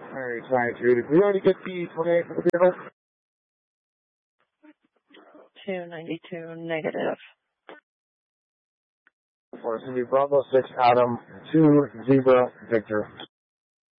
Alright, 22. Did we already get the 28 for the vehicle? 292 negative. For it's going to be Bravo 6 Adam 2 Zebra Victor.